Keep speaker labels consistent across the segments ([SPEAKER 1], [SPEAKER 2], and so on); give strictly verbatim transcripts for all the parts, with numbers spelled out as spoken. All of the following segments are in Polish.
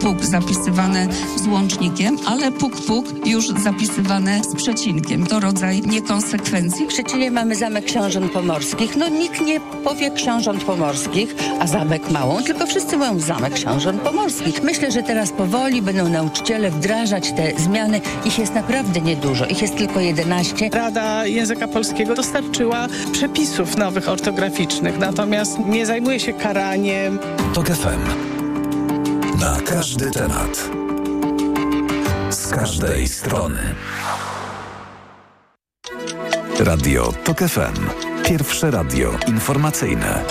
[SPEAKER 1] Puk zapisywane z łącznikiem, ale puk, puk już zapisywane z przecinkiem. To rodzaj niekonsekwencji.
[SPEAKER 2] W Szczecinie mamy Zamek Książąt Pomorskich. No nikt nie powie Książąt Pomorskich, a Zamek Małą, tylko wszyscy mówią Zamek Książąt Pomorskich. Myślę, że teraz powoli będą nauczyciele wdrażać te zmiany. Ich jest naprawdę niedużo. Ich jest tylko jedenaście.
[SPEAKER 3] Rada Języka Polskiego dostarczyła przepisów nowych ortograficznych, natomiast nie zajmuje się karaniem.
[SPEAKER 4] TOK F M. Na każdy temat. Z każdej strony. Radio TOK F M. Pierwsze radio informacyjne.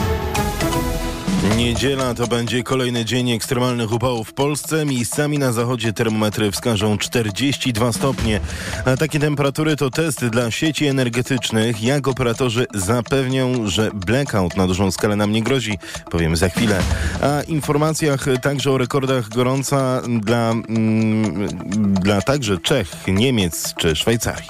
[SPEAKER 5] Niedziela to będzie kolejny dzień ekstremalnych upałów w Polsce. Miejscami na zachodzie termometry wskażą czterdzieści dwa stopnie. A takie temperatury to test dla sieci energetycznych. Jak operatorzy zapewnią, że blackout na dużą skalę nam nie grozi, powiemy za chwilę. A informacjach także o rekordach gorąca dla, mm, dla także Czech, Niemiec czy Szwajcarii.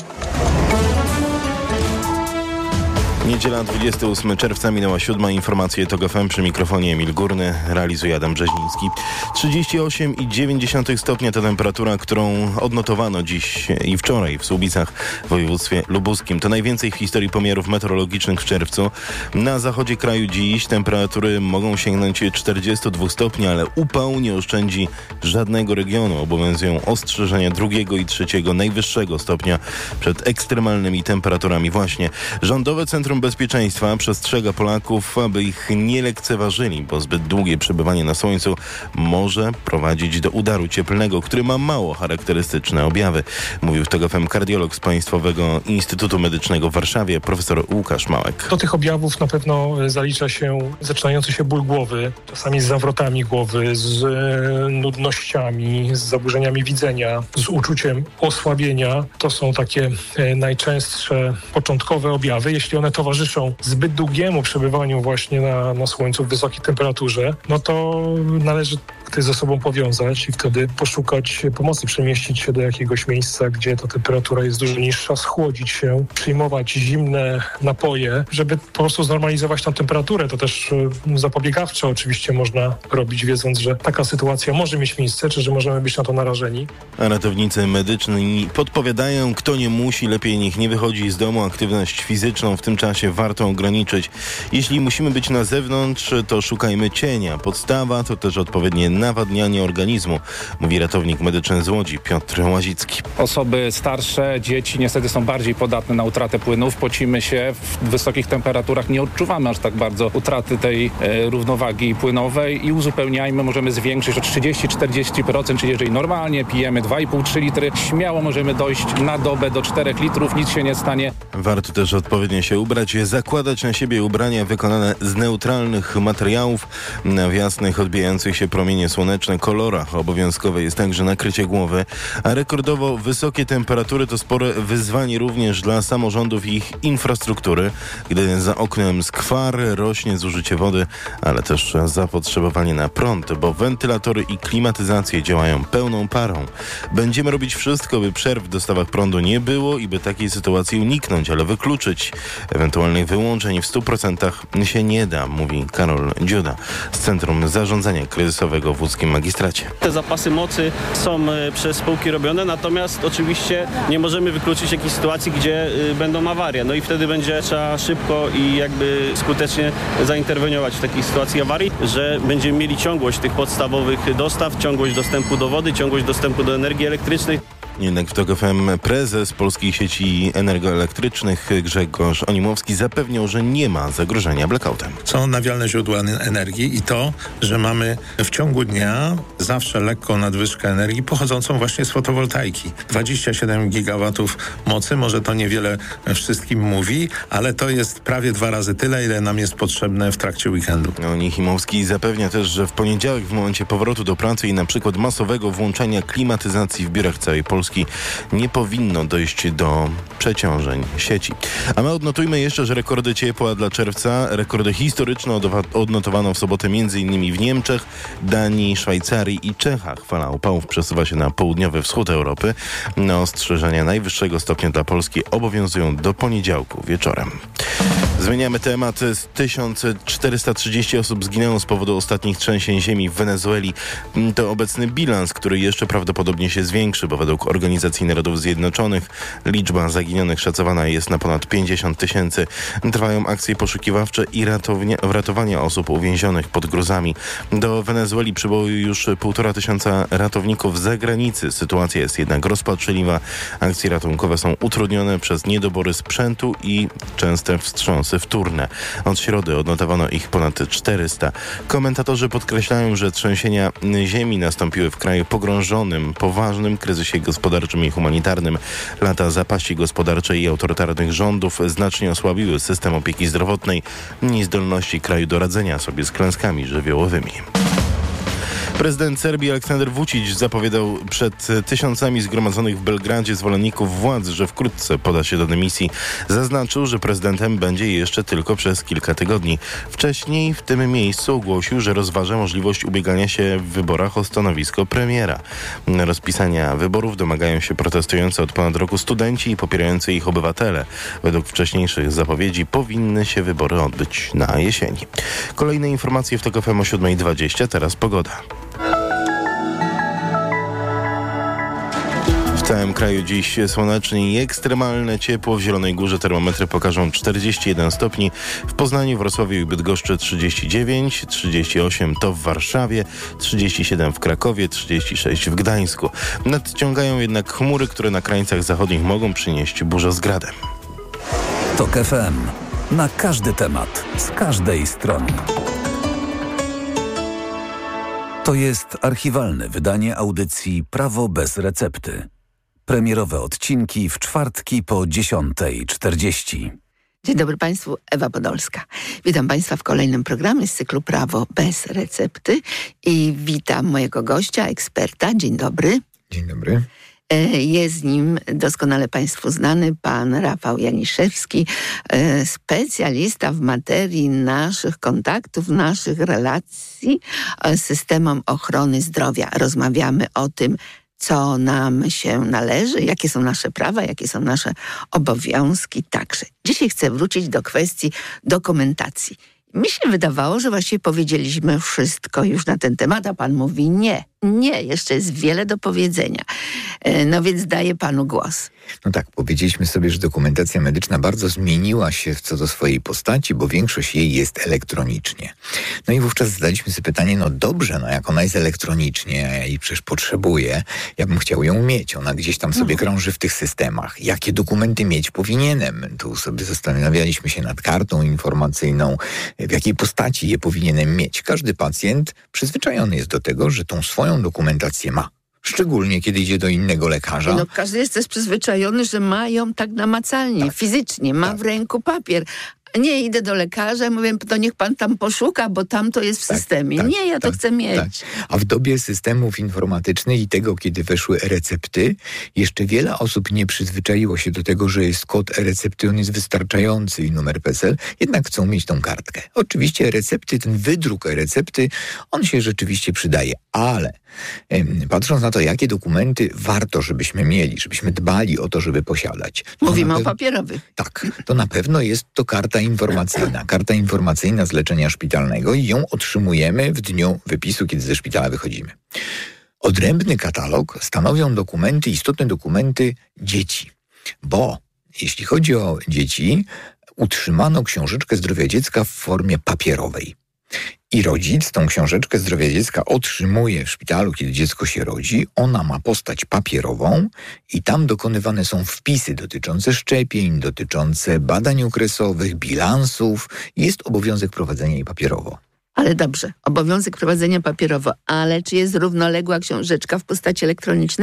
[SPEAKER 5] Niedziela dwudziestego ósmego czerwca, minęła siódma. Informacje TOK F M, przy mikrofonie Emil Górny, realizuje Adam Brzeziński. trzydzieści osiem przecinek dziewięć stopnia to temperatura, którą odnotowano dziś i wczoraj w Słubicach w województwie lubuskim. To najwięcej w historii pomiarów meteorologicznych w czerwcu. Na zachodzie kraju dziś temperatury mogą sięgnąć czterdzieści dwa stopni, ale upał nie oszczędzi żadnego regionu. Obowiązują ostrzeżenia drugiego i trzeciego najwyższego stopnia przed ekstremalnymi temperaturami właśnie. Rządowe Centrum Bezpieczeństwa przestrzega Polaków, aby ich nie lekceważyli, bo zbyt długie przebywanie na słońcu może prowadzić do udaru cieplnego, który ma mało charakterystyczne objawy. Mówił w TOK F M kardiolog z Państwowego Instytutu Medycznego w Warszawie, profesor Łukasz Małek.
[SPEAKER 6] Do tych objawów na pewno zalicza się zaczynający się ból głowy, czasami z zawrotami głowy, z nudnościami, z zaburzeniami widzenia, z uczuciem osłabienia. To są takie najczęstsze początkowe objawy. Jeśli one towarzyszą zbyt długiemu przebywaniu właśnie na, na słońcu w wysokiej temperaturze, no to należy to ze sobą powiązać i wtedy poszukać pomocy, przemieścić się do jakiegoś miejsca, gdzie ta temperatura jest dużo niższa, schłodzić się, przyjmować zimne napoje, żeby po prostu znormalizować tą temperaturę. To też zapobiegawczo oczywiście można robić, wiedząc, że taka sytuacja może mieć miejsce, czy że możemy być na to narażeni.
[SPEAKER 5] A ratownicy medyczni podpowiadają, kto nie musi, lepiej niech nie wychodzi z domu. Aktywność fizyczną w tym czasie warto ograniczyć. Jeśli musimy być na zewnątrz, to szukajmy cienia. Podstawa to też odpowiednie nawadnianie organizmu, mówi ratownik medyczny z Łodzi Piotr Łazicki.
[SPEAKER 7] Osoby starsze, dzieci niestety są bardziej podatne na utratę płynów. Pocimy się w wysokich temperaturach, nie odczuwamy aż tak bardzo utraty tej e, równowagi płynowej i uzupełniajmy, możemy zwiększyć o trzydzieści do czterdziestu procent, czyli jeżeli normalnie pijemy dwa i pół do trzech litry, śmiało możemy dojść na dobę do czterech litrów, nic się nie stanie.
[SPEAKER 5] Warto też odpowiednio się ubrać, zakładać na siebie ubrania wykonane z neutralnych materiałów, w jasnych, odbijających się promienie słoneczne kolorach. Obowiązkowe jest także nakrycie głowy, a rekordowo wysokie temperatury to spore wyzwanie również dla samorządów i ich infrastruktury, gdy za oknem skwar, rośnie zużycie wody, ale też zapotrzebowanie na prąd, bo wentylatory i klimatyzacje działają pełną parą. Będziemy robić wszystko, by przerw w dostawach prądu nie było i by takiej sytuacji uniknąć, ale wykluczyć ewentualnych wyłączeń w stu procentach się nie da, mówi Karol Dziuda z Centrum Zarządzania Kryzysowego w Łódzkim Magistracie.
[SPEAKER 8] Te zapasy mocy są przez spółki robione, natomiast oczywiście nie możemy wykluczyć jakiejś sytuacji, gdzie y, będą awarie. No i wtedy będzie trzeba szybko i jakby skutecznie zainterweniować w takiej sytuacji awarii, że będziemy mieli ciągłość tych podstawowych dostaw, ciągłość dostępu do wody, ciągłość dostępu do energii elektrycznej.
[SPEAKER 5] Jednak w TOK F M prezes Polskich Sieci Energoelektrycznych Grzegorz Onimowski zapewniał, że nie ma zagrożenia blackoutem.
[SPEAKER 9] Są odnawialne źródła energii i to, że mamy w ciągu dnia zawsze lekką nadwyżkę energii pochodzącą właśnie z fotowoltaiki. dwadzieścia siedem gigawatów mocy, może to niewiele wszystkim mówi, ale to jest prawie dwa razy tyle, ile nam jest potrzebne w trakcie weekendu.
[SPEAKER 5] Onimowski zapewnia też, że w poniedziałek w momencie powrotu do pracy i na przykład masowego włączania klimatyzacji w biurach całej Polski Polski nie powinno dojść do przeciążeń sieci. A my odnotujmy jeszcze, że rekordy ciepła dla czerwca, rekordy historyczne odnotowano w sobotę m.in. w Niemczech, Danii, Szwajcarii i Czechach. Fala upałów przesuwa się na południowy wschód Europy. No, ostrzeżenia najwyższego stopnia dla Polski obowiązują do poniedziałku wieczorem. Zmieniamy temat. tysiąc czterysta trzydzieści osób zginęło z powodu ostatnich trzęsień ziemi w Wenezueli. To obecny bilans, który jeszcze prawdopodobnie się zwiększy, bo według Organizacji Narodów Zjednoczonych liczba zaginionych szacowana jest na ponad pięćdziesiąt tysięcy. Trwają akcje poszukiwawcze i ratownia, ratowania osób uwięzionych pod gruzami. Do Wenezueli przybyło już półtora tysiąca ratowników z zagranicy. Sytuacja jest jednak rozpaczliwa. Akcje ratunkowe są utrudnione przez niedobory sprzętu i częste wstrząsy wtórne. Od środy odnotowano ich ponad czterysta. Komentatorzy podkreślają, że trzęsienia ziemi nastąpiły w kraju pogrążonym, poważnym kryzysie gospodarczym i humanitarnym. Lata zapaści gospodarczej i autorytarnych rządów znacznie osłabiły system opieki zdrowotnej i zdolności kraju do radzenia sobie z klęskami żywiołowymi. Prezydent Serbii Aleksander Vučić zapowiadał przed tysiącami zgromadzonych w Belgradzie zwolenników władz, że wkrótce poda się do dymisji. Zaznaczył, że prezydentem będzie jeszcze tylko przez kilka tygodni. Wcześniej w tym miejscu ogłosił, że rozważa możliwość ubiegania się w wyborach o stanowisko premiera. Rozpisania wyborów domagają się protestujący od ponad roku studenci i popierający ich obywatele. Według wcześniejszych zapowiedzi powinny się wybory odbyć na jesieni. Kolejne informacje w TOK F M o siódma dwadzieścia, teraz pogoda. W całym kraju dziś słonecznie i ekstremalne ciepło. W Zielonej Górze termometry pokażą czterdzieści jeden stopni. W Poznaniu, Wrocławiu i Bydgoszczy trzydzieści dziewięć, trzydzieści osiem to w Warszawie, trzydzieści siedem w Krakowie, trzydzieści sześć w Gdańsku. Nadciągają jednak chmury, które na krańcach zachodnich mogą przynieść burzę z gradem.
[SPEAKER 4] TOK F M. Na każdy temat, z każdej strony. To jest archiwalne wydanie audycji Prawo bez recepty. Premierowe odcinki w czwartki po dziesiątej czterdzieści.
[SPEAKER 10] Dzień dobry Państwu, Ewa Podolska. Witam Państwa w kolejnym programie z cyklu Prawo bez recepty i witam mojego gościa, eksperta. Dzień dobry.
[SPEAKER 11] Dzień dobry.
[SPEAKER 10] Jest nim doskonale Państwu znany pan Rafał Janiszewski, specjalista w materii naszych kontaktów, naszych relacji z systemem ochrony zdrowia. Rozmawiamy o tym, co nam się należy, jakie są nasze prawa, jakie są nasze obowiązki także. Dzisiaj chcę wrócić do kwestii dokumentacji. Mi się wydawało, że właściwie powiedzieliśmy wszystko już na ten temat, a pan mówi nie. Nie, jeszcze jest wiele do powiedzenia. No więc daję panu głos.
[SPEAKER 11] No tak, powiedzieliśmy sobie, że dokumentacja medyczna bardzo zmieniła się co do swojej postaci, bo większość jej jest elektronicznie. No i wówczas zadaliśmy sobie pytanie, no dobrze, no jak ona jest elektronicznie, a ja jej przecież potrzebuję, ja bym chciał ją mieć. Ona gdzieś tam sobie krąży w tych systemach. Jakie dokumenty mieć powinienem? Tu sobie zastanawialiśmy się nad kartą informacyjną, w jakiej postaci je powinienem mieć. Każdy pacjent przyzwyczajony jest do tego, że tą swoją dokumentację ma. Szczególnie, kiedy idzie do innego lekarza.
[SPEAKER 10] No każdy jest też przyzwyczajony, że ma ją tak namacalnie, tak, fizycznie, ma tak w ręku papier. Nie, idę do lekarza, mówię, to niech pan tam poszuka, bo tam to jest w tak, systemie. Tak, nie, ja tak, to chcę mieć. Tak.
[SPEAKER 11] A w dobie systemów informatycznych i tego, kiedy weszły recepty, jeszcze wiele osób nie przyzwyczaiło się do tego, że jest kod e-recepty, on jest wystarczający i numer P E S E L, jednak chcą mieć tą kartkę. Oczywiście recepty, ten wydruk e-recepty, on się rzeczywiście przydaje, ale em, patrząc na to, jakie dokumenty warto, żebyśmy mieli, żebyśmy dbali o to, żeby posiadać.
[SPEAKER 10] Mówimy
[SPEAKER 11] pew-
[SPEAKER 10] o papierowych.
[SPEAKER 11] Tak, to na pewno jest to karta informacyjna. Karta informacyjna z leczenia szpitalnego i ją otrzymujemy w dniu wypisu, kiedy ze szpitala wychodzimy. Odrębny katalog stanowią dokumenty, istotne dokumenty dzieci, bo jeśli chodzi o dzieci, utrzymano książeczkę zdrowia dziecka w formie papierowej. I rodzic tą książeczkę zdrowia dziecka otrzymuje w szpitalu, kiedy dziecko się rodzi. Ona ma postać papierową i tam dokonywane są wpisy dotyczące szczepień, dotyczące badań okresowych, bilansów. Jest obowiązek prowadzenia jej papierowo.
[SPEAKER 10] Ale dobrze, obowiązek prowadzenia papierowo, ale czy jest równoległa książeczka w postaci elektronicznej?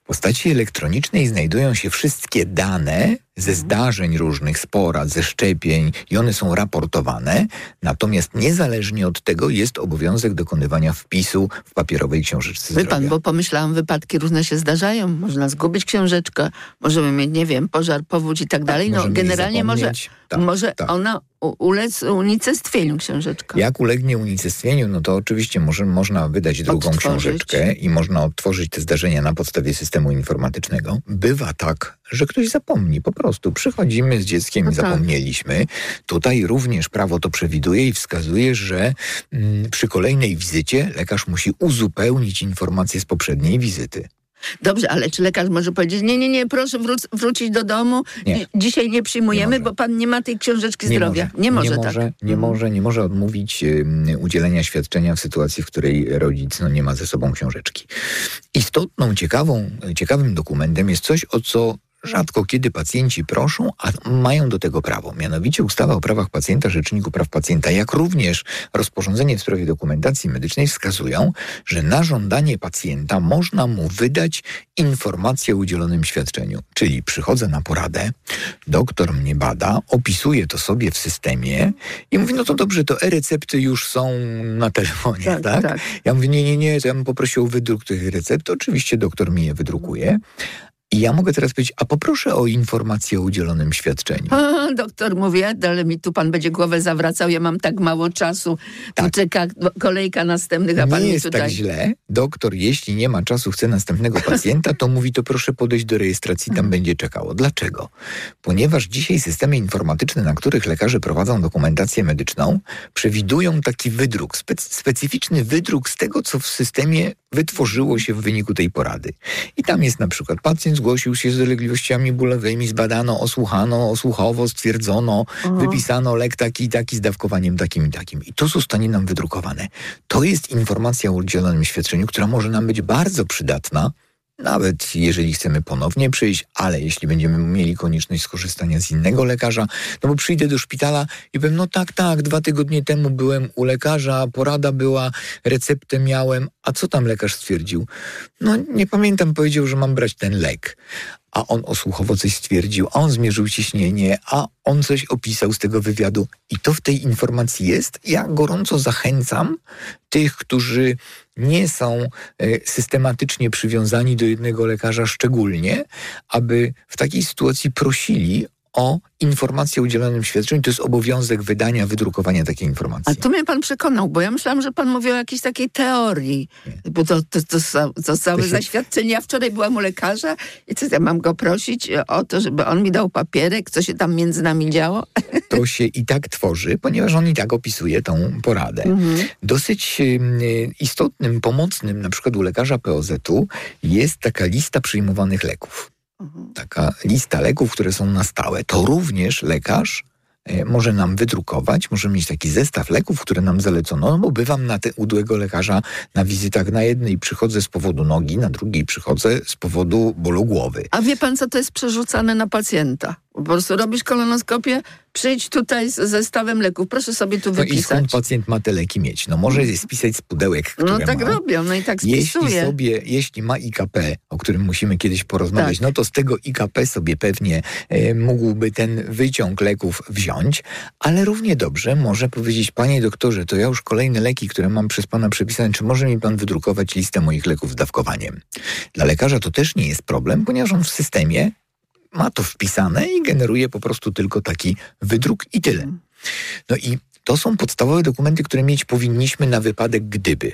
[SPEAKER 11] W postaci elektronicznej znajdują się wszystkie dane ze zdarzeń różnych, z porad, ze szczepień i one są raportowane, natomiast niezależnie od tego jest obowiązek dokonywania wpisu w papierowej książeczce
[SPEAKER 10] Wie
[SPEAKER 11] zdrowia.
[SPEAKER 10] pan, bo pomyślałam, wypadki różne się zdarzają, można zgubić książeczkę, możemy mieć, nie wiem, pożar, powódź i tak dalej. No
[SPEAKER 11] możemy
[SPEAKER 10] generalnie
[SPEAKER 11] jej
[SPEAKER 10] może,
[SPEAKER 11] zapomnieć. Tak,
[SPEAKER 10] może
[SPEAKER 11] tak.
[SPEAKER 10] ona u- ulec unicestwieniu książeczka.
[SPEAKER 11] Jak ulegnie unicestwieniu, no to oczywiście może, można wydać drugą
[SPEAKER 10] Odtworzyć.
[SPEAKER 11] książeczkę i można odtworzyć te zdarzenia na podstawie systemu informatycznego. Bywa tak, że ktoś zapomni. Po prostu przychodzimy z dzieckiem
[SPEAKER 10] No
[SPEAKER 11] i
[SPEAKER 10] tak.
[SPEAKER 11] zapomnieliśmy. Tutaj również prawo to przewiduje i wskazuje, że mm, przy kolejnej wizycie lekarz musi uzupełnić informacje z poprzedniej wizyty.
[SPEAKER 10] Dobrze, ale czy lekarz może powiedzieć, nie, nie, nie, proszę wróc- wrócić do domu,
[SPEAKER 11] Nie.
[SPEAKER 10] Dzi- dzisiaj nie przyjmujemy,
[SPEAKER 11] Nie może.
[SPEAKER 10] bo pan nie ma tej książeczki zdrowia.
[SPEAKER 11] Może,
[SPEAKER 10] Nie może
[SPEAKER 11] nie
[SPEAKER 10] tak.
[SPEAKER 11] może, nie, może, nie może odmówić ym, udzielenia świadczenia w sytuacji, w której rodzic no, nie ma ze sobą książeczki. Istotną, ciekawą, ciekawym dokumentem jest coś, o co rzadko kiedy pacjenci proszą, a mają do tego prawo. Mianowicie ustawa o prawach pacjenta, Rzeczniku Praw Pacjenta, jak również rozporządzenie w sprawie dokumentacji medycznej wskazują, że na żądanie pacjenta można mu wydać informację o udzielonym świadczeniu. Czyli przychodzę na poradę, doktor mnie bada, opisuje to sobie w systemie i mówi, no to dobrze, to e-recepty już są na telefonie, tak?
[SPEAKER 10] Tak, tak.
[SPEAKER 11] Ja mówię, nie, nie, nie, to ja bym poprosił o wydruk tych recept. Oczywiście doktor mi je wydrukuje. I ja mogę teraz powiedzieć, a poproszę o informację o udzielonym świadczeniu.
[SPEAKER 10] A, doktor mówi, ale mi tu pan będzie głowę zawracał, ja mam tak mało czasu, tu
[SPEAKER 11] Tak.
[SPEAKER 10] czeka kolejka następnych, a pan
[SPEAKER 11] Nie
[SPEAKER 10] mi
[SPEAKER 11] jest
[SPEAKER 10] tutaj...
[SPEAKER 11] tak źle. Doktor, jeśli nie ma czasu, chce następnego pacjenta, to mówi, to proszę podejść do rejestracji, tam będzie czekało. Dlaczego? Ponieważ dzisiaj systemy informatyczne, na których lekarze prowadzą dokumentację medyczną, przewidują taki wydruk, spec- specyficzny wydruk z tego, co w systemie wytworzyło się w wyniku tej porady. I tam jest na przykład pacjent zgłosił się z dolegliwościami bólowymi, zbadano, osłuchano, osłuchowo stwierdzono,
[SPEAKER 10] Aha.
[SPEAKER 11] wypisano lek taki i taki z dawkowaniem takim i takim. I to zostanie nam wydrukowane. To jest informacja o udzielonym świadczeniu, która może nam być bardzo przydatna, nawet jeżeli chcemy ponownie przyjść, ale jeśli będziemy mieli konieczność skorzystania z innego lekarza, no bo przyjdę do szpitala i powiem, no tak, tak, dwa tygodnie temu byłem u lekarza, porada była, receptę miałem, a co tam lekarz stwierdził? No nie pamiętam, powiedział, że mam brać ten lek. A on osłuchowo coś stwierdził, a on zmierzył ciśnienie, a on coś opisał z tego wywiadu. I to w tej informacji jest. Ja gorąco zachęcam tych, którzy nie są e, systematycznie przywiązani do jednego lekarza szczególnie, aby w takiej sytuacji prosili o informację o udzielonym świadczeniu. To jest obowiązek wydania, wydrukowania takiej informacji.
[SPEAKER 10] A tu mnie pan przekonał, bo ja myślałam, że pan mówi o jakiejś takiej teorii.
[SPEAKER 11] Nie.
[SPEAKER 10] Bo to, to, to, to, to całe
[SPEAKER 11] To się-
[SPEAKER 10] zaświadczenie. Ja wczoraj byłam u lekarza i co, ja mam go prosić o to, żeby on mi dał papierek, co się tam między nami działo?
[SPEAKER 11] To się i tak tworzy, ponieważ on i tak opisuje tą poradę.
[SPEAKER 10] Mhm.
[SPEAKER 11] Dosyć y, istotnym, pomocnym, na przykład u lekarza P O Z-u jest taka lista przyjmowanych leków. Taka lista leków, które są na stałe. To również lekarz e, może nam wydrukować, może mieć taki zestaw leków, które nam zalecono, no bo bywam na te, u złego lekarza na wizytach. Na jednej przychodzę z powodu nogi, na drugiej przychodzę z powodu bólu głowy.
[SPEAKER 10] A wie pan, co to jest przerzucane na pacjenta? Po prostu robisz kolonoskopię, przyjdź tutaj z zestawem leków, proszę sobie tu
[SPEAKER 11] No i
[SPEAKER 10] wypisać.
[SPEAKER 11] skąd pacjent ma te leki mieć? No może je spisać z pudełek, które
[SPEAKER 10] No tak
[SPEAKER 11] ma.
[SPEAKER 10] robią, no i tak
[SPEAKER 11] Jeśli
[SPEAKER 10] spisuje.
[SPEAKER 11] sobie, jeśli ma I K P, o którym musimy kiedyś porozmawiać,
[SPEAKER 10] Tak.
[SPEAKER 11] no to z tego I K P sobie pewnie e, mógłby ten wyciąg leków wziąć, ale równie dobrze może powiedzieć, panie doktorze, to ja już kolejne leki, które mam przez pana przepisane, czy może mi pan wydrukować listę moich leków z dawkowaniem? Dla lekarza to też nie jest problem, ponieważ on w systemie ma to wpisane i generuje po prostu tylko taki wydruk i tyle. No i to są podstawowe dokumenty, które mieć powinniśmy na wypadek gdyby.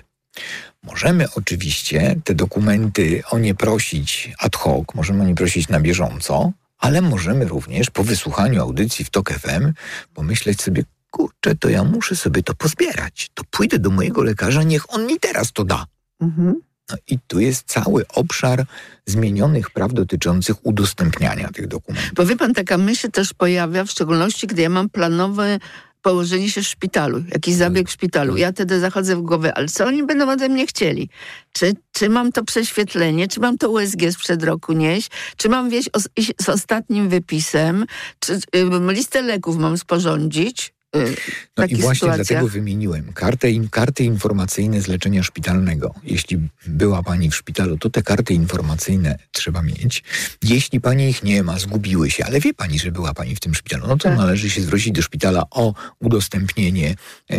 [SPEAKER 11] Możemy oczywiście te dokumenty o nie prosić ad hoc, możemy o nie prosić na bieżąco, ale możemy również po wysłuchaniu audycji w TOK F M pomyśleć sobie, kurczę, to ja muszę sobie to pozbierać. To pójdę do mojego lekarza, niech on mi teraz to da.
[SPEAKER 10] Mhm.
[SPEAKER 11] No i tu jest cały obszar zmienionych praw dotyczących udostępniania tych dokumentów.
[SPEAKER 10] Bo wie pan, taka myśl też pojawia, w szczególności gdy ja mam planowe położenie się w szpitalu, jakiś zabieg w szpitalu. Ja wtedy zachodzę w głowę, ale co oni będą ode mnie chcieli? Czy, czy mam to prześwietlenie? Czy mam to U S G sprzed roku nieść? Czy mam wieść os- iść z ostatnim wypisem? Czy y, listę leków mam sporządzić? y,
[SPEAKER 11] No
[SPEAKER 10] takich
[SPEAKER 11] i właśnie
[SPEAKER 10] sytuacjach?
[SPEAKER 11] dlatego wymieniłem kartę, karty informacyjne z leczenia szpitalnego. Jeśli była pani w szpitalu, to te karty informacyjne trzeba mieć. Jeśli pani ich nie ma, zgubiły się, ale wie pani, że była pani w tym szpitalu, no to
[SPEAKER 10] tak.
[SPEAKER 11] należy się zwrócić do szpitala o udostępnienie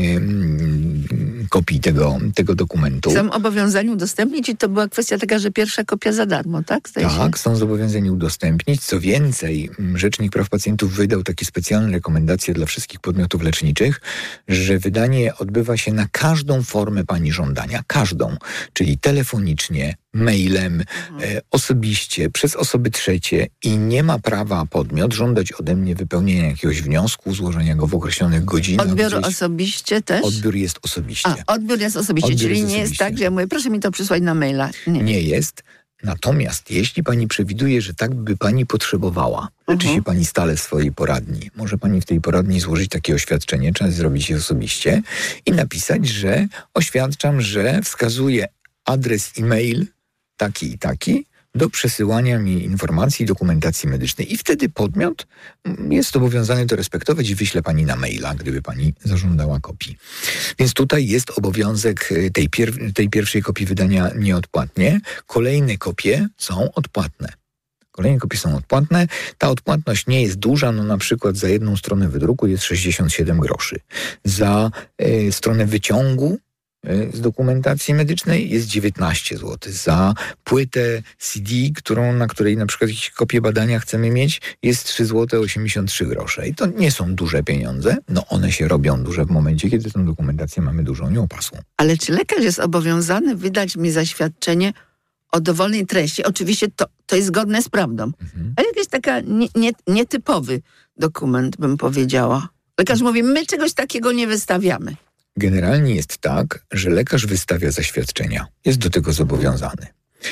[SPEAKER 11] ym, kopii tego, tego dokumentu.
[SPEAKER 10] Są obowiązani udostępnić i to była kwestia taka, że pierwsza kopia za darmo, tak? Zdaje
[SPEAKER 11] Tak,
[SPEAKER 10] się?
[SPEAKER 11] są zobowiązani udostępnić. Co więcej, Rzecznik Praw Pacjentów wydał takie specjalne rekomendacje dla wszystkich podmiotów leczniczych, że wydanie odbywa się na każdą formę pani żądania. Każdą. Czyli telefonicznie, mailem,
[SPEAKER 10] Mhm.
[SPEAKER 11] e, osobiście, przez osoby trzecie i nie ma prawa podmiot żądać ode mnie wypełnienia jakiegoś wniosku, złożenia go w określonych godzinach.
[SPEAKER 10] Odbiór
[SPEAKER 11] gdzieś.
[SPEAKER 10] osobiście też?
[SPEAKER 11] Odbiór jest osobiście.
[SPEAKER 10] A, odbiór jest osobiście,
[SPEAKER 11] Odbiór
[SPEAKER 10] czyli
[SPEAKER 11] jest
[SPEAKER 10] nie jest
[SPEAKER 11] osobiście.
[SPEAKER 10] tak, że ja mówię, proszę mi to przysłać na maila. Nie.
[SPEAKER 11] Nie jest. Natomiast jeśli pani przewiduje, że tak by pani potrzebowała, leczy
[SPEAKER 10] Mhm.
[SPEAKER 11] się pani stale w swojej poradni, może pani w tej poradni złożyć takie oświadczenie, trzeba zrobić je osobiście i napisać, że oświadczam, że wskazuję adres e-mail taki i taki do przesyłania mi informacji i dokumentacji medycznej. I wtedy podmiot jest obowiązany to respektować i wyśle pani na maila, gdyby pani zażądała kopii. Więc tutaj jest obowiązek tej, pier- tej pierwszej kopii wydania nieodpłatnie. Kolejne kopie są odpłatne. Kolejne kopie są odpłatne. Ta odpłatność nie jest duża, no na przykład za jedną stronę wydruku jest sześćdziesiąt siedem groszy. Za y, stronę wyciągu z dokumentacji medycznej jest dziewiętnaście złotych. Za płytę C D, którą, na której na przykład jakieś kopię badania chcemy mieć, jest trzy złote osiemdziesiąt trzy grosze. I to nie są duże pieniądze. No one się robią duże w momencie, kiedy tę dokumentację mamy dużą, nieopasłą.
[SPEAKER 10] Ale czy lekarz jest obowiązany wydać mi zaświadczenie o dowolnej treści? Oczywiście to, to jest zgodne z prawdą.
[SPEAKER 11] Mhm.
[SPEAKER 10] Ale jakiś taka nie, nie, nietypowy dokument, bym powiedziała. Lekarz mówi, my czegoś takiego nie wystawiamy.
[SPEAKER 11] Generalnie jest tak, że lekarz wystawia zaświadczenia. Jest do tego zobowiązany.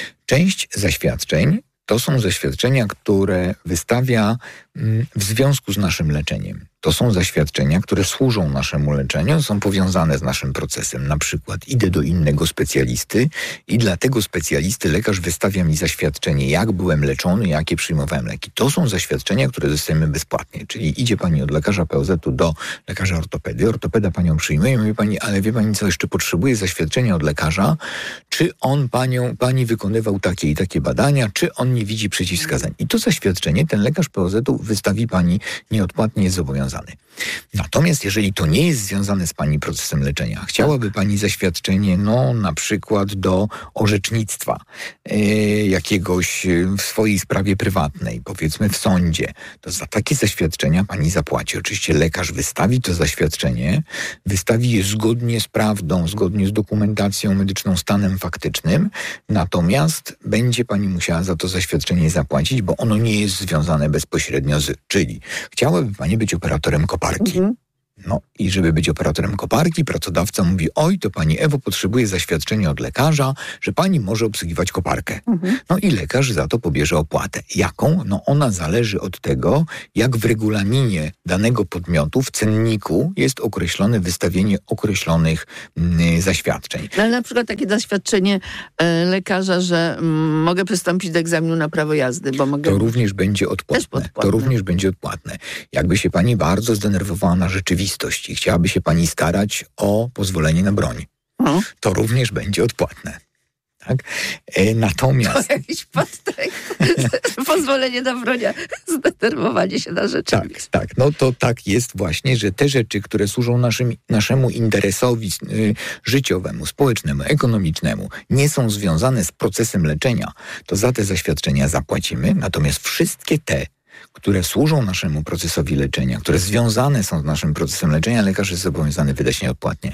[SPEAKER 11] Część zaświadczeń to są zaświadczenia, które wystawia mm, w związku z naszym leczeniem. To są zaświadczenia, które służą naszemu leczeniu, są powiązane z naszym procesem. Na przykład idę do innego specjalisty i dla tego specjalisty lekarz wystawia mi zaświadczenie, jak byłem leczony, jakie przyjmowałem leki. To są zaświadczenia, które dostajemy bezpłatnie. Czyli idzie pani od lekarza P O Z-u do lekarza ortopedy. Ortopeda panią przyjmuje i mówi pani, ale wie pani co, jeszcze potrzebuje zaświadczenia od lekarza, czy on panią, pani wykonywał takie i takie badania, czy on nie widzi przeciwwskazań. I to zaświadczenie ten lekarz P O Z-u wystawi pani nieodpłatnie, jest zobowiązany. Natomiast jeżeli to nie jest związane z pani procesem leczenia, chciałaby pani zaświadczenie, no na przykład do orzecznictwa yy, jakiegoś w swojej sprawie prywatnej, powiedzmy w sądzie, to za takie zaświadczenia pani zapłaci. Oczywiście lekarz wystawi to zaświadczenie, wystawi je zgodnie z prawdą, zgodnie z dokumentacją medyczną, stanem faktycznym, natomiast będzie pani musiała za to zaświadczenie zapłacić, bo ono nie jest związane bezpośrednio z, czyli chciałaby pani być operatorem koparki.
[SPEAKER 10] Mhm.
[SPEAKER 11] No i żeby być operatorem koparki, pracodawca mówi, oj, to pani Ewo potrzebuje zaświadczenia od lekarza, że pani może obsługiwać koparkę.
[SPEAKER 10] Mhm.
[SPEAKER 11] No i lekarz za to pobierze opłatę. Jaką? No ona zależy od tego, jak w regulaminie danego podmiotu, w cenniku jest określone wystawienie określonych mm, zaświadczeń.
[SPEAKER 10] No, ale na przykład takie zaświadczenie e, lekarza, że mm, mogę przystąpić do egzaminu na prawo jazdy, bo mogę...
[SPEAKER 11] To również będzie odpłatne.
[SPEAKER 10] Też podpłatne.
[SPEAKER 11] To również będzie odpłatne. Jakby się pani bardzo zdenerwowała na rzeczywistość i chciałaby się pani starać o pozwolenie na broń,
[SPEAKER 10] No.
[SPEAKER 11] to również będzie odpłatne. Tak? E, natomiast...
[SPEAKER 10] To jakiś podtekst. Pozwolenie na bronia, zdenerwowanie się na rzeczywistość.
[SPEAKER 11] Tak, tak. No to tak jest właśnie, że te rzeczy, które służą naszym, naszemu interesowi y, życiowemu, społecznemu, ekonomicznemu, nie są związane z procesem leczenia, to za te zaświadczenia zapłacimy. Natomiast wszystkie te, które służą naszemu procesowi leczenia, które związane są z naszym procesem leczenia, lekarz jest zobowiązany wydać nieodpłatnie.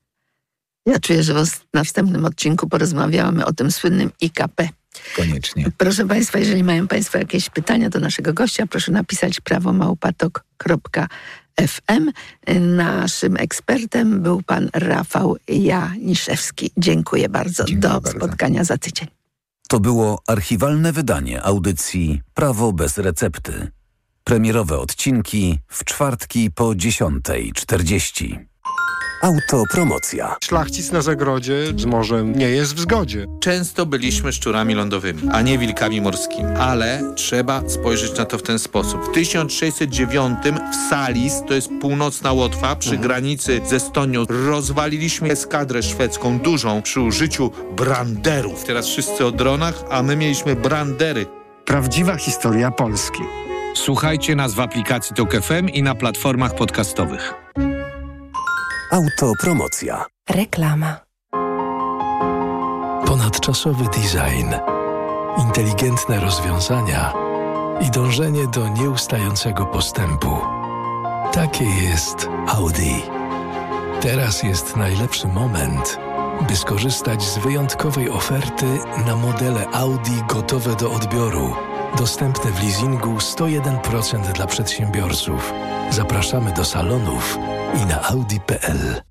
[SPEAKER 10] Ja czuję, że w następnym odcinku porozmawiamy o tym słynnym I K P.
[SPEAKER 11] Koniecznie.
[SPEAKER 10] Proszę Państwa, jeżeli mają Państwo jakieś pytania do naszego gościa, proszę napisać prawo małpatok kropka f m. Naszym ekspertem był pan Rafał Janiszewski. Dziękuję bardzo.
[SPEAKER 11] Dziękuję
[SPEAKER 10] do
[SPEAKER 11] bardzo.
[SPEAKER 10] spotkania za tydzień.
[SPEAKER 4] To było archiwalne wydanie audycji Prawo bez recepty. Premierowe odcinki w czwartki po dziesiątej czterdzieści.
[SPEAKER 12] Autopromocja.
[SPEAKER 13] Szlachcic na zagrodzie z morzem nie jest w zgodzie.
[SPEAKER 14] Często byliśmy szczurami lądowymi, a nie wilkami morskimi. Ale trzeba spojrzeć na to w ten sposób. W tysiąc sześćset dziewiątym w Salis, to jest północna Łotwa, przy mhm. granicy z Estonią, rozwaliliśmy eskadrę szwedzką dużą przy użyciu branderów. Teraz wszyscy o dronach, a my mieliśmy brandery.
[SPEAKER 13] Prawdziwa historia Polski.
[SPEAKER 15] Słuchajcie nas w aplikacji Tok F M i na platformach podcastowych.
[SPEAKER 12] Autopromocja.
[SPEAKER 16] Reklama.
[SPEAKER 17] Ponadczasowy design, inteligentne rozwiązania i dążenie do nieustającego postępu. Takie jest Audi. Teraz jest najlepszy moment, by skorzystać z wyjątkowej oferty na modele Audi gotowe do odbioru. Dostępne w leasingu sto jeden procent dla przedsiębiorców. Zapraszamy do salonów i na audi kropka p l.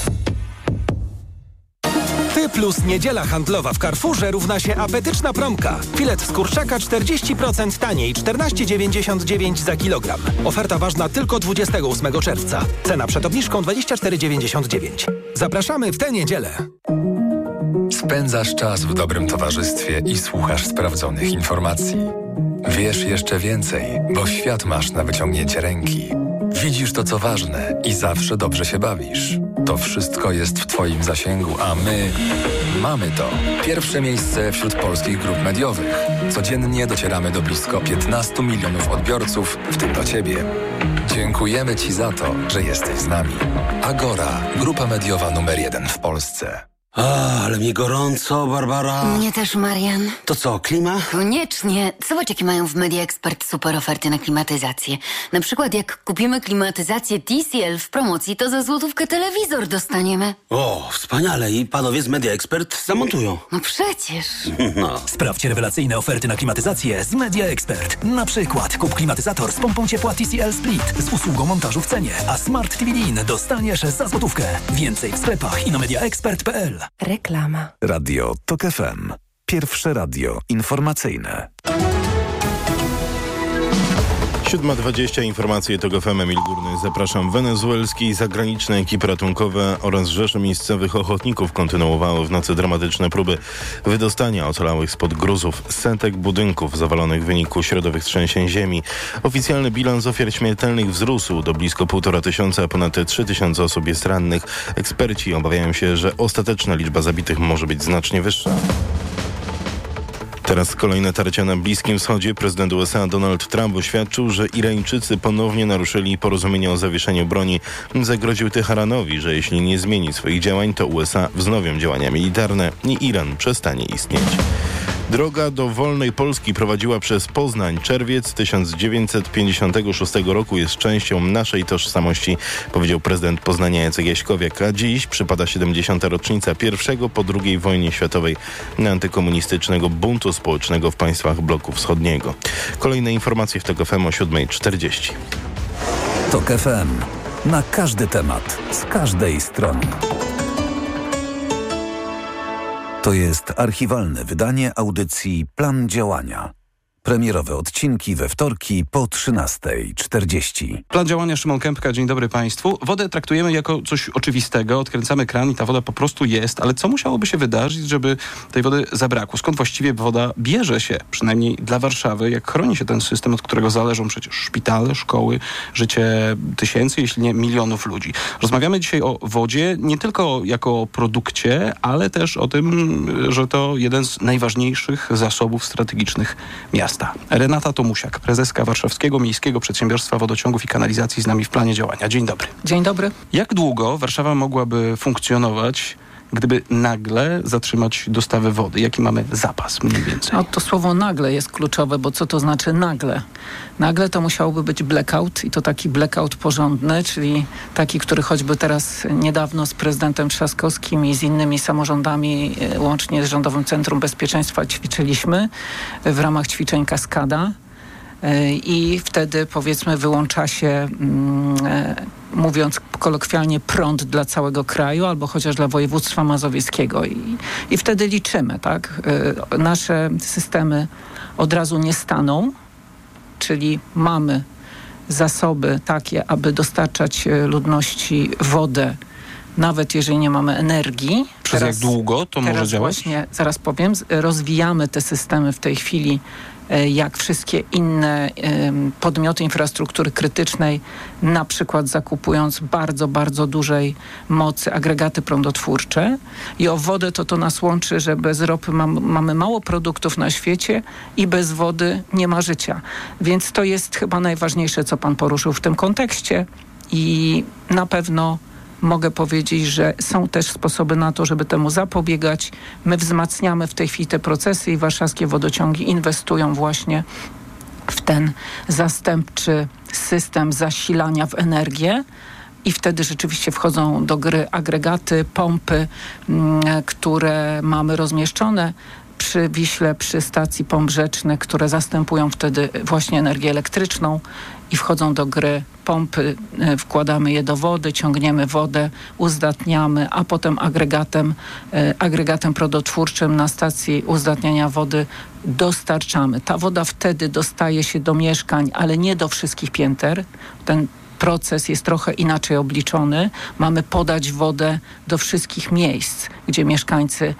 [SPEAKER 18] Ty plus niedziela handlowa w Carrefourze równa się apetyczna promka. Filet z kurczaka czterdzieści procent taniej, czternaście dziewięćdziesiąt dziewięć za kilogram. Oferta ważna tylko dwudziestego ósmego czerwca. Cena przed obniżką dwadzieścia cztery dziewięćdziesiąt dziewięć. Zapraszamy w tę niedzielę.
[SPEAKER 19] Spędzasz czas w dobrym towarzystwie i słuchasz sprawdzonych informacji. Wiesz jeszcze więcej, bo świat masz na wyciągnięcie ręki. Widzisz to, co ważne i zawsze dobrze się bawisz. To wszystko jest w Twoim zasięgu, a my mamy to. Pierwsze miejsce wśród polskich grup mediowych. Codziennie docieramy do blisko piętnastu milionów odbiorców, w tym do Ciebie. Dziękujemy Ci za to, że jesteś z nami. Agora, grupa mediowa numer jeden w Polsce.
[SPEAKER 20] A, ale mi gorąco, Barbara.
[SPEAKER 21] Mnie też, Marian.
[SPEAKER 20] To co, klima?
[SPEAKER 21] Koniecznie. Zobacz, jakie mają w Media Expert super oferty na klimatyzację. Na przykład, jak kupimy klimatyzację T C L w promocji, to za złotówkę telewizor dostaniemy.
[SPEAKER 20] O, wspaniale. I panowie z Media Expert zamontują.
[SPEAKER 21] No przecież.
[SPEAKER 20] No.
[SPEAKER 18] Sprawdź rewelacyjne oferty na klimatyzację z Media Expert. Na przykład kup klimatyzator z pompą ciepła T C L Split z usługą montażu w cenie, a Smart T V D dostaniesz za złotówkę. Więcej w sklepach i na media expert kropka p l.
[SPEAKER 16] Reklama.
[SPEAKER 4] Radio Tok F M. Pierwsze radio informacyjne.
[SPEAKER 5] siódma dwadzieścia, informacje Tok F M, Emil Górny. Zapraszam. Wenezuelskie i zagraniczne ekipy ratunkowe oraz rzesze miejscowych ochotników kontynuowały w nocy dramatyczne próby wydostania ocalałych spod gruzów setek budynków zawalonych w wyniku środowych trzęsień ziemi. Oficjalny bilans ofiar śmiertelnych wzrósł do blisko półtora tysiąca, a ponad trzy tysiące osób jest rannych. Eksperci obawiają się, że ostateczna liczba zabitych może być znacznie wyższa. Teraz kolejne tarcia na Bliskim Wschodzie. Prezydent U S A Donald Trump oświadczył, że Irańczycy ponownie naruszyli porozumienie o zawieszeniu broni. Zagroził Teheranowi, że jeśli nie zmieni swoich działań, to U S A wznowią działania militarne i Iran przestanie istnieć. Droga do wolnej Polski prowadziła przez Poznań. Czerwiec tysiąc dziewięćset pięćdziesiątego szóstego roku jest częścią naszej tożsamości, powiedział prezydent Poznania Jacek Jaśkowiak, a dziś przypada siedemdziesiąta rocznica pierwszego po drugiej wojnie światowej antykomunistycznego buntu społecznego w państwach bloku wschodniego. Kolejne informacje w Tok F M o siódma czterdzieści.
[SPEAKER 4] Tok F M. Na każdy temat, z każdej strony. To jest archiwalne wydanie audycji Plan Działania. Premierowe odcinki we wtorki po trzynasta czterdzieści.
[SPEAKER 22] Plan działania, Szymon Kępka, dzień dobry Państwu. Wodę traktujemy jako coś oczywistego, odkręcamy kran i ta woda po prostu jest, ale co musiałoby się wydarzyć, żeby tej wody zabrakło? Skąd właściwie woda bierze się, przynajmniej dla Warszawy? Jak chroni się ten system, od którego zależą przecież szpitale, szkoły, życie tysięcy, jeśli nie milionów ludzi? Rozmawiamy dzisiaj o wodzie nie tylko jako o produkcie, ale też o tym, że to jeden z najważniejszych zasobów strategicznych miasta. Renata Tomusiak, prezeska Warszawskiego Miejskiego Przedsiębiorstwa Wodociągów i Kanalizacji z nami w planie działania. Dzień dobry.
[SPEAKER 23] Dzień dobry.
[SPEAKER 22] Jak długo Warszawa mogłaby funkcjonować, gdyby nagle zatrzymać dostawę wody? Jaki mamy zapas mniej więcej?
[SPEAKER 23] No, to słowo nagle jest kluczowe, bo co to znaczy nagle? Nagle to musiałby być blackout i to taki blackout porządny, czyli taki, który choćby teraz niedawno z prezydentem Trzaskowskim i z innymi samorządami, łącznie z Rządowym Centrum Bezpieczeństwa ćwiczyliśmy w ramach ćwiczeń Kaskada. I wtedy, powiedzmy, wyłącza się, mówiąc kolokwialnie, prąd dla całego kraju albo chociaż dla województwa mazowieckiego. I, i wtedy liczymy, tak? Nasze systemy od razu nie staną, czyli mamy zasoby takie, aby dostarczać ludności wodę nawet jeżeli nie mamy energii.
[SPEAKER 22] Przez
[SPEAKER 23] teraz,
[SPEAKER 22] jak długo to może
[SPEAKER 23] teraz
[SPEAKER 22] działać?
[SPEAKER 23] Właśnie, zaraz powiem, rozwijamy te systemy w tej chwili, jak wszystkie inne podmioty infrastruktury krytycznej, na przykład zakupując bardzo, bardzo dużej mocy agregaty prądotwórcze. I o wodę to to nas łączy, że bez ropy mam, mamy mało produktów na świecie i bez wody nie ma życia. Więc to jest chyba najważniejsze, co pan poruszył w tym kontekście i na pewno mogę powiedzieć, że są też sposoby na to, żeby temu zapobiegać. My wzmacniamy w tej chwili te procesy i warszawskie wodociągi inwestują właśnie w ten zastępczy system zasilania w energię. I wtedy rzeczywiście wchodzą do gry agregaty, pompy, które mamy rozmieszczone przy Wiśle, przy stacji pomp rzecznych, które zastępują wtedy właśnie energię elektryczną i wchodzą do gry pompy, wkładamy je do wody, ciągniemy wodę, uzdatniamy, a potem agregatem, agregatem prądotwórczym na stacji uzdatniania wody dostarczamy. Ta woda wtedy dostaje się do mieszkań, ale nie do wszystkich pięter. Ten proces jest trochę inaczej obliczony. Mamy podać wodę do wszystkich miejsc, gdzie mieszkańcy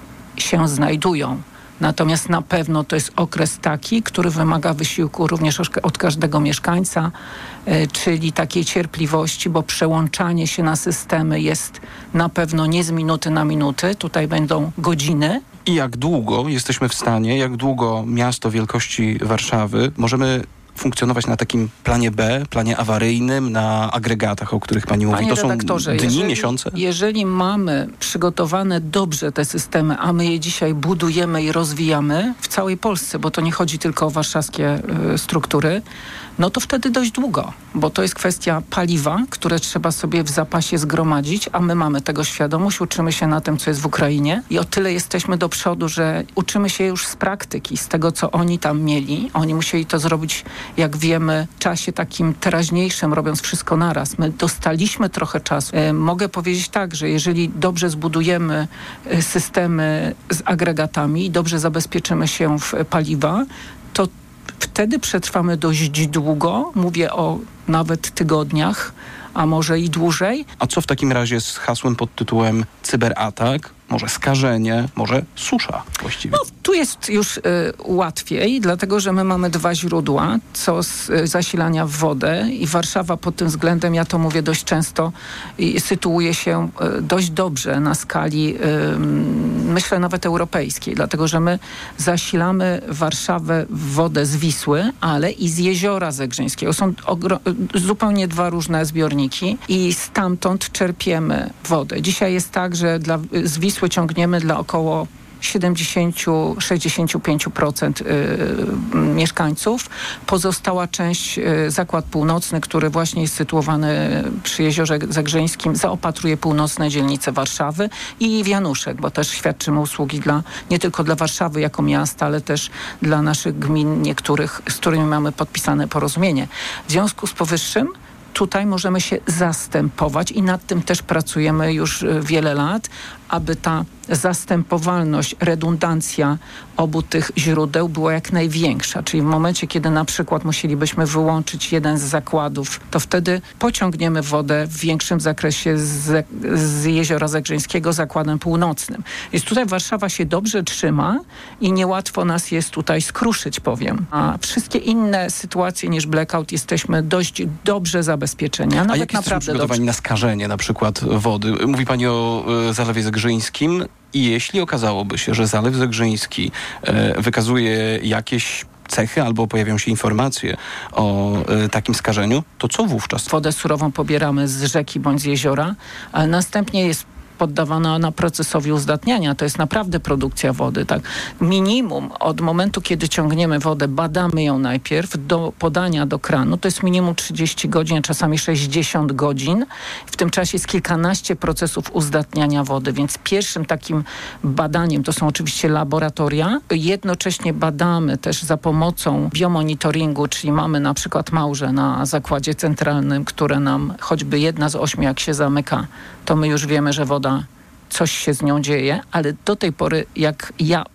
[SPEAKER 23] się znajdują. Natomiast na pewno to jest okres taki, który wymaga wysiłku również od każdego mieszkańca, y, czyli takiej cierpliwości, bo przełączanie się na systemy jest na pewno nie z minuty na minuty. Tutaj będą godziny.
[SPEAKER 22] I jak długo jesteśmy w stanie, jak długo miasto wielkości Warszawy możemy funkcjonować na takim planie B, planie awaryjnym, na agregatach, o których pani mówi?
[SPEAKER 23] Panie
[SPEAKER 22] To są
[SPEAKER 23] redaktorze,
[SPEAKER 22] dni,
[SPEAKER 23] jeżeli,
[SPEAKER 22] miesiące?
[SPEAKER 23] Jeżeli mamy przygotowane dobrze te systemy, a my je dzisiaj budujemy i rozwijamy w całej Polsce, bo to nie chodzi tylko o warszawskie y, struktury, no to wtedy dość długo, bo to jest kwestia paliwa, które trzeba sobie w zapasie zgromadzić, a my mamy tego świadomość, uczymy się na tym, co jest w Ukrainie i o tyle jesteśmy do przodu, że uczymy się już z praktyki, z tego, co oni tam mieli. Oni musieli to zrobić, jak wiemy, w czasie takim teraźniejszym, robiąc wszystko naraz. My dostaliśmy trochę czasu. E, mogę powiedzieć tak, że jeżeli dobrze zbudujemy e, systemy z agregatami i dobrze zabezpieczymy się w paliwa, to wtedy przetrwamy dość długo, mówię o nawet tygodniach, a może i dłużej.
[SPEAKER 22] A co w takim razie z hasłem pod tytułem cyberatak? Może skażenie, może susza właściwie?
[SPEAKER 23] No, tu jest już y, łatwiej, dlatego że my mamy dwa źródła, co z y, zasilania w wodę i Warszawa pod tym względem, ja to mówię dość często, i sytuuje się y, dość dobrze na skali, y, myślę nawet europejskiej, dlatego że my zasilamy Warszawę w wodę z Wisły, ale i z Jeziora Zegrzyńskiego. Są ogro- zupełnie dwa różne zbiorniki i stamtąd czerpiemy wodę. Dzisiaj jest tak, że dla, z Wisły ciągniemy dla około siedemdziesiąt do sześćdziesięciu pięciu procent y, mieszkańców. Pozostała część, y, Zakład Północny, który właśnie jest sytuowany przy Jeziorze Zegrzyńskim, zaopatruje północne dzielnice Warszawy i w Januszek, bo też świadczymy usługi dla, nie tylko dla Warszawy jako miasta, ale też dla naszych gmin niektórych, z którymi mamy podpisane porozumienie. W związku z powyższym tutaj możemy się zastępować i nad tym też pracujemy już wiele lat, aby ta zastępowalność, redundancja obu tych źródeł była jak największa. Czyli w momencie, kiedy na przykład musielibyśmy wyłączyć jeden z zakładów, to wtedy pociągniemy wodę w większym zakresie z, z Jeziora Zegrzyńskiego zakładem północnym. Więc tutaj Warszawa się dobrze trzyma i niełatwo nas jest tutaj skruszyć, powiem. A wszystkie inne sytuacje niż blackout jesteśmy dość dobrze zabezpieczeni. A,
[SPEAKER 22] A
[SPEAKER 23] nawet
[SPEAKER 22] jak jesteśmy
[SPEAKER 23] naprawdę
[SPEAKER 22] przygotowani
[SPEAKER 23] dobrze.
[SPEAKER 22] na skażenie na przykład wody? Mówi pani o e, Zalewie Zegrzyńskim i jeśli okazałoby się, że Zalew Zegrzyński e, wykazuje jakieś cechy albo pojawią się informacje o e, takim skażeniu, to co wówczas?
[SPEAKER 23] Wodę surową pobieramy z rzeki bądź z jeziora, ale następnie jest poddawana na procesowi uzdatniania. To jest naprawdę produkcja wody. Tak? Minimum od momentu, kiedy ciągniemy wodę, badamy ją najpierw do podania do kranu. To jest minimum trzydzieści godzin, czasami sześćdziesiąt godzin. W tym czasie jest kilkanaście procesów uzdatniania wody, więc pierwszym takim badaniem to są oczywiście laboratoria. Jednocześnie badamy też za pomocą biomonitoringu, czyli mamy na przykład małże na zakładzie centralnym, które nam choćby jedna z ośmiu, jak się zamyka, to my już wiemy, że woda, coś się z nią dzieje, ale do tej pory, jak ja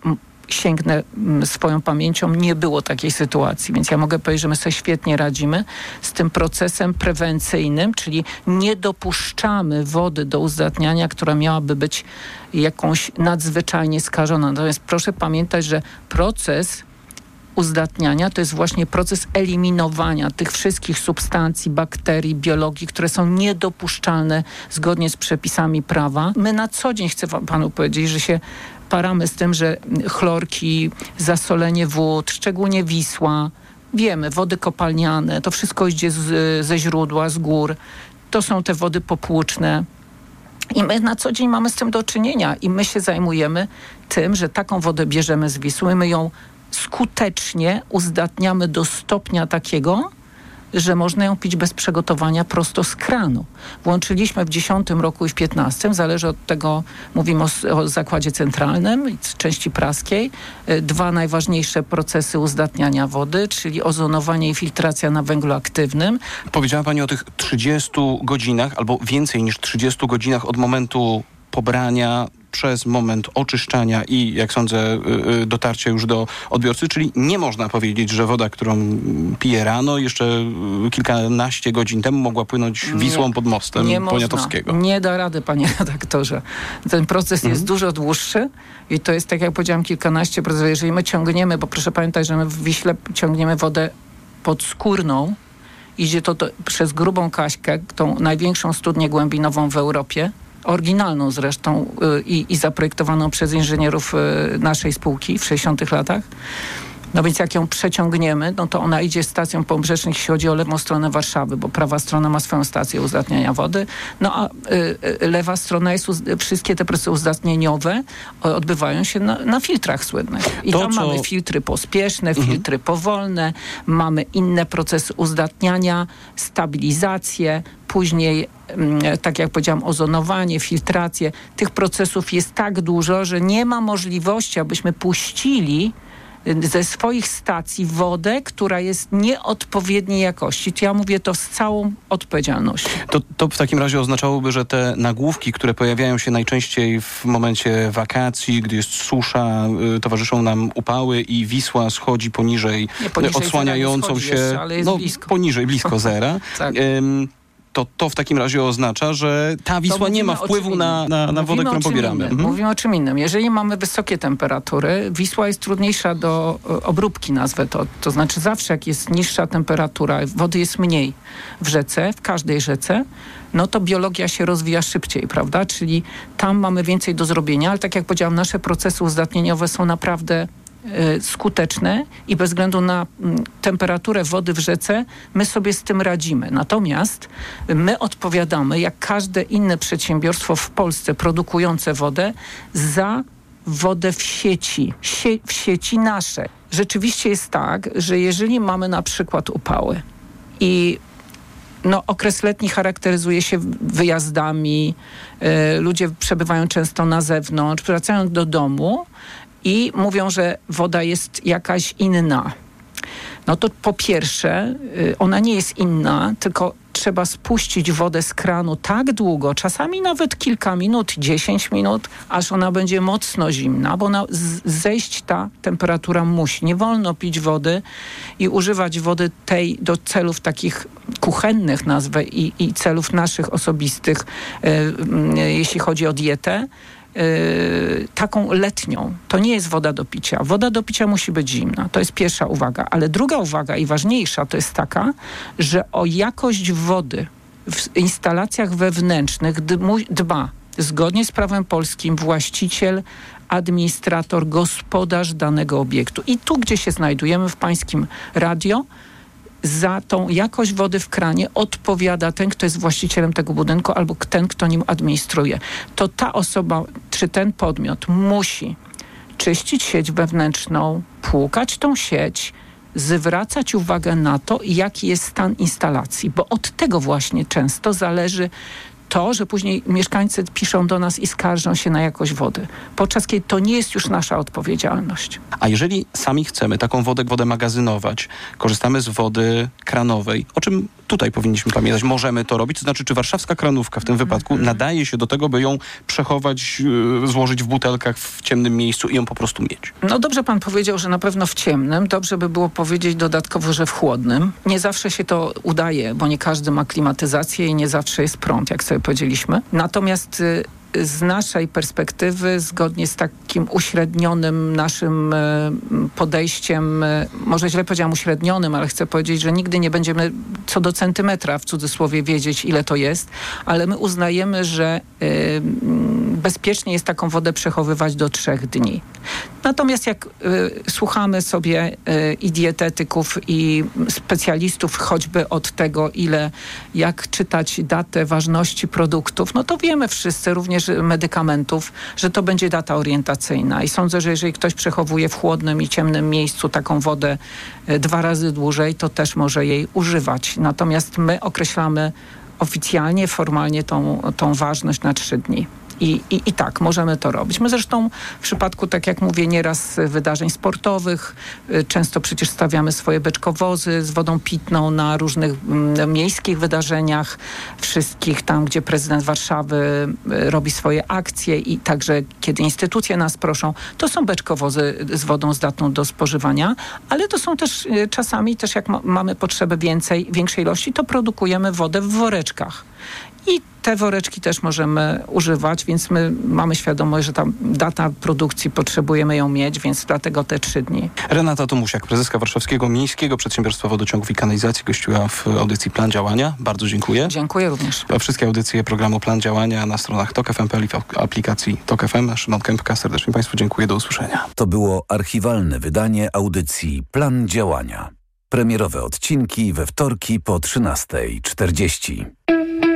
[SPEAKER 23] sięgnę swoją pamięcią, nie było takiej sytuacji, więc ja mogę powiedzieć, że my sobie świetnie radzimy z tym procesem prewencyjnym, czyli nie dopuszczamy wody do uzdatniania, która miałaby być jakąś nadzwyczajnie skażona. Natomiast proszę pamiętać, że proces uzdatniania to jest właśnie proces eliminowania tych wszystkich substancji, bakterii, biologii, które są niedopuszczalne zgodnie z przepisami prawa. My na co dzień, chcę panu powiedzieć, że się paramy z tym, że chlorki, zasolenie wód, szczególnie Wisła, wiemy, wody kopalniane, to wszystko idzie z, ze źródła, z gór. To są te wody popłuczne. I my na co dzień mamy z tym do czynienia i my się zajmujemy tym, że taką wodę bierzemy z Wisły, my ją skutecznie uzdatniamy do stopnia takiego, że można ją pić bez przygotowania prosto z kranu. Włączyliśmy w dziesiątym roku i w piętnastym, zależy od tego, mówimy o, o zakładzie centralnym, części praskiej, dwa najważniejsze procesy uzdatniania wody, czyli ozonowanie i filtracja na węglu aktywnym.
[SPEAKER 22] Powiedziała pani o tych trzydziestu godzinach, albo więcej niż trzydziestu godzinach od momentu pobrania przez moment oczyszczania i, jak sądzę, dotarcia już do odbiorcy, czyli nie można powiedzieć, że woda, którą piję rano, jeszcze kilkanaście godzin temu mogła płynąć Wisłą nie, pod mostem
[SPEAKER 23] nie
[SPEAKER 22] Poniatowskiego.
[SPEAKER 23] Można. Nie da rady, panie redaktorze. Ten proces mhm. jest dużo dłuższy i to jest, tak jak powiedziałam, kilkanaście procesów. Jeżeli my ciągniemy, bo proszę pamiętać, że my w Wiśle ciągniemy wodę podskórną, idzie to, to przez Grubą Kaśkę, tą największą studnię głębinową w Europie, oryginalną zresztą yy, i zaprojektowaną przez inżynierów yy, naszej spółki w sześćdziesiątych latach. No więc jak ją przeciągniemy, no to ona idzie stacją pobrzecznych, jeśli chodzi o lewą stronę Warszawy, bo prawa strona ma swoją stację uzdatniania wody, no a y, y, lewa strona jest, uz- wszystkie te procesy uzdatnieniowe odbywają się na, na filtrach słynnych. I
[SPEAKER 22] to,
[SPEAKER 23] tam
[SPEAKER 22] co...
[SPEAKER 23] mamy filtry pospieszne, mhm. filtry powolne, mamy inne procesy uzdatniania, stabilizację, później, tak jak powiedziałam, ozonowanie, filtrację. Tych procesów jest tak dużo, że nie ma możliwości, abyśmy puścili ze swoich stacji wodę, która jest nieodpowiedniej jakości. Ja mówię to z całą odpowiedzialnością.
[SPEAKER 22] To, to w takim razie oznaczałoby, że te nagłówki, które pojawiają się najczęściej w momencie wakacji, gdy jest susza, y, towarzyszą nam upały i Wisła schodzi poniżej,
[SPEAKER 23] nie, poniżej
[SPEAKER 22] odsłaniającą
[SPEAKER 23] schodzi
[SPEAKER 22] się
[SPEAKER 23] jeszcze, ale jest
[SPEAKER 22] no,
[SPEAKER 23] blisko.
[SPEAKER 22] poniżej, blisko zera.
[SPEAKER 23] tak.
[SPEAKER 22] Ym, To, to w takim razie oznacza, że ta Wisła nie ma wpływu na, na, na wodę, którą pobieramy.
[SPEAKER 23] Mhm. Mówimy o czym innym. Jeżeli mamy wysokie temperatury, Wisła jest trudniejsza do obróbki, nazwę to. To znaczy zawsze jak jest niższa temperatura, wody jest mniej w rzece, w każdej rzece, no to biologia się rozwija szybciej, prawda? Czyli tam mamy więcej do zrobienia, ale tak jak powiedziałam, nasze procesy uzdatnieniowe są naprawdę skuteczne i bez względu na temperaturę wody w rzece my sobie z tym radzimy. Natomiast my odpowiadamy, jak każde inne przedsiębiorstwo w Polsce produkujące wodę, za wodę w sieci, Sie- w sieci nasze. Rzeczywiście jest tak, że jeżeli mamy na przykład upały i no, okres letni charakteryzuje się wyjazdami, y, ludzie przebywają często na zewnątrz, wracają do domu i mówią, że woda jest jakaś inna. No to po pierwsze, ona nie jest inna, tylko trzeba spuścić wodę z kranu tak długo, czasami nawet kilka minut, dziesięć minut, aż ona będzie mocno zimna, bo ona z- zejść ta temperatura musi. Nie wolno pić wody i używać wody tej do celów takich kuchennych, nazwę, i, i celów naszych osobistych, y, y, jeśli chodzi o dietę. Yy, taką letnią. To nie jest woda do picia. Woda do picia musi być zimna. To jest pierwsza uwaga. Ale druga uwaga i ważniejsza to jest taka, że o jakość wody w instalacjach wewnętrznych dba zgodnie z prawem polskim właściciel, administrator, gospodarz danego obiektu. I tu, gdzie się znajdujemy w pańskim radio, za tą jakość wody w kranie odpowiada ten, kto jest właścicielem tego budynku albo ten, kto nim administruje. To ta osoba, czy ten podmiot musi czyścić sieć wewnętrzną, płukać tą sieć, zwracać uwagę na to, jaki jest stan instalacji, bo od tego właśnie często zależy to, że później mieszkańcy piszą do nas i skarżą się na jakość wody, podczas kiedy to nie jest już nasza odpowiedzialność.
[SPEAKER 22] A jeżeli sami chcemy taką wodę, wodę magazynować, korzystamy z wody kranowej, o czym tutaj powinniśmy pamiętać, możemy to robić? To znaczy, czy warszawska kranówka w tym wypadku nadaje się do tego, by ją przechować, złożyć w butelkach w ciemnym miejscu i ją po prostu mieć?
[SPEAKER 23] No dobrze pan powiedział, że na pewno w ciemnym. Dobrze by było powiedzieć dodatkowo, że w chłodnym. Nie zawsze się to udaje, bo nie każdy ma klimatyzację i nie zawsze jest prąd, jak sobie powiedzieliśmy. Natomiast z naszej perspektywy, zgodnie z takim uśrednionym naszym podejściem, może źle powiedziałam uśrednionym, ale chcę powiedzieć, że nigdy nie będziemy co do centymetra w cudzysłowie wiedzieć, ile to jest, ale my uznajemy, że y, bezpiecznie jest taką wodę przechowywać do trzech dni. Natomiast jak y, słuchamy sobie y, i dietetyków, i specjalistów, choćby od tego, ile, jak czytać datę ważności produktów, no to wiemy wszyscy, również medykamentów, że to będzie data orientacyjna. I sądzę, że jeżeli ktoś przechowuje w chłodnym i ciemnym miejscu taką wodę y, dwa razy dłużej, to też może jej używać. Natomiast my określamy oficjalnie, formalnie tą, tą ważność na trzy dni. I, i, I tak, możemy to robić. My zresztą w przypadku, tak jak mówię, nieraz wydarzeń sportowych, y, często przecież stawiamy swoje beczkowozy z wodą pitną na różnych y, miejskich wydarzeniach, wszystkich tam, gdzie prezydent Warszawy y, robi swoje akcje i także kiedy instytucje nas proszą, to są beczkowozy z wodą zdatną do spożywania, ale to są też y, czasami też jak ma, mamy potrzebę więcej, większej ilości, to produkujemy wodę w woreczkach. I te woreczki też możemy używać, więc my mamy świadomość, że ta data produkcji potrzebujemy ją mieć, więc dlatego te trzy dni.
[SPEAKER 22] Renata Tomusiak, prezeska Warszawskiego Miejskiego Przedsiębiarstwa Wodociągów i Kanalizacji, gościła w audycji Plan Działania. Bardzo dziękuję.
[SPEAKER 23] Dziękuję również.
[SPEAKER 22] A wszystkie audycje programu Plan Działania na stronach tok f m kropka p l i w aplikacji Tok F M. Szymon Kępka, serdecznie Państwu dziękuję. Do usłyszenia.
[SPEAKER 4] To było archiwalne wydanie audycji Plan Działania. Premierowe odcinki we wtorki po trzynastej czterdzieści.